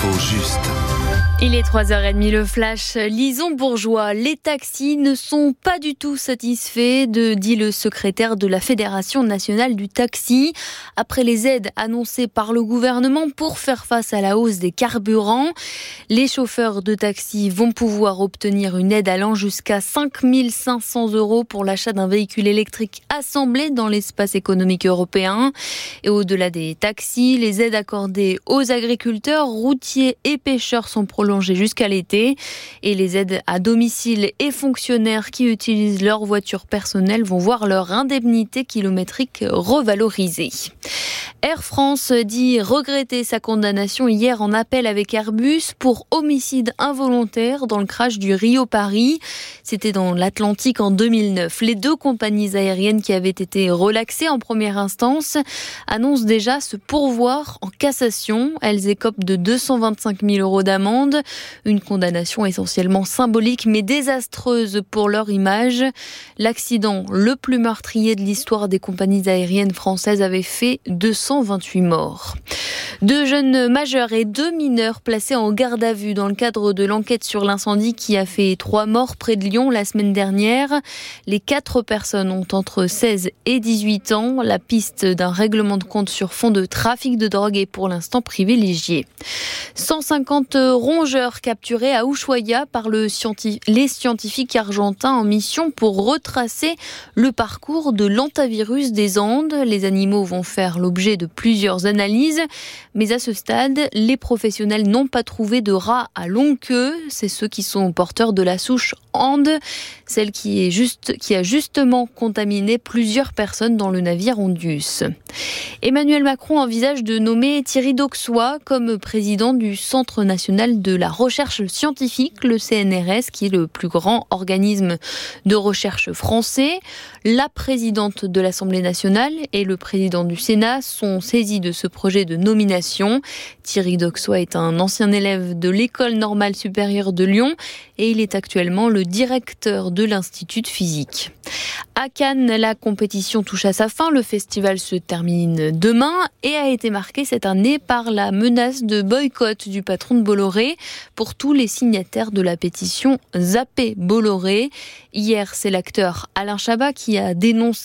L'info juste. Il est 3h30, le flash. Lison Bourgeois, les taxis ne sont pas du tout satisfaits, dit le secrétaire de la Fédération nationale du taxi. Après les aides annoncées par le gouvernement pour faire face à la hausse des carburants, les chauffeurs de taxi vont pouvoir obtenir une aide allant jusqu'à 5 500 € pour l'achat d'un véhicule électrique assemblé dans l'espace économique européen. Et au-delà des taxis, les aides accordées aux agriculteurs, routiers et pêcheurs sont prolongées jusqu'à l'été, et les aides à domicile et fonctionnaires qui utilisent leur voiture personnelle vont voir leur indemnité kilométrique revalorisée. Air France dit regretter sa condamnation hier en appel avec Airbus pour homicide involontaire dans le crash du Rio-Paris. C'était dans l'Atlantique en 2009. Les deux compagnies aériennes qui avaient été relaxées en première instance annoncent déjà se pourvoir en cassation. Elles écopent de 225 000 € d'amende. Une condamnation essentiellement symbolique mais désastreuse pour leur image. L'accident le plus meurtrier de l'histoire des compagnies aériennes françaises avait fait 228 morts. 2 jeunes majeurs et 2 mineurs placés en garde à vue dans le cadre de l'enquête sur l'incendie qui a fait 3 morts près de Lyon la semaine dernière. Les 4 personnes ont entre 16 et 18 ans. La piste d'un règlement de compte sur fond de trafic de drogue est pour l'instant privilégiée. 150 rongeurs capturés à Ushuaia par les scientifiques argentins en mission pour retracer le parcours de l'hantavirus des Andes. Les animaux vont faire l'objet de plusieurs analyses, mais à ce stade, les professionnels n'ont pas trouvé de rats à longue queue. C'est ceux qui sont porteurs de la souche Ande, celle qui a justement contaminé plusieurs personnes dans le navire Ondius. Emmanuel Macron envisage de nommer Thierry Dauxois comme président du Centre national de la recherche scientifique, le CNRS, qui est le plus grand organisme de recherche français. La présidente de l'Assemblée nationale et le président du Sénat sont saisis de ce projet de nomination. Thierry Dauxois est un ancien élève de l'École normale supérieure de Lyon et il est actuellement le directeur de l'Institut de physique. À Cannes, la compétition touche à sa fin. Le festival se termine demain et a été marqué cette année par la menace de boycott du patron de Bolloré pour tous les signataires de la pétition Zappez Bolloré. Hier, c'est l'acteur Alain Chabat qui a dénoncé